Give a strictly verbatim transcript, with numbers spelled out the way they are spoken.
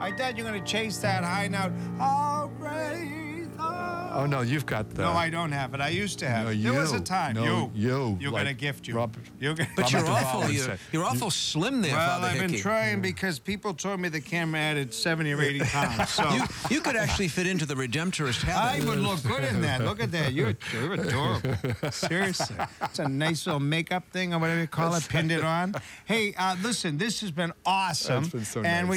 I thought you were going to chase that high note. Oh, great. Oh, no, you've got the... No, I don't have it. I used to have No, it. you. There was a time. No, you. you. You're like going to gift you. Robert, You're gonna, But Robert you're awful, Duvall you're, said. you're awful slim there, well, Father I've Hickey. been trying because people told me the camera added seventy or eighty pounds. So You, you could actually fit into the Redemptorist I habit. would look good in that. Look at that. You're, you're adorable. Seriously. It's a nice little makeup thing or whatever you call it, pinned it on. Hey, uh, listen, this has been awesome. It's been so and nice. we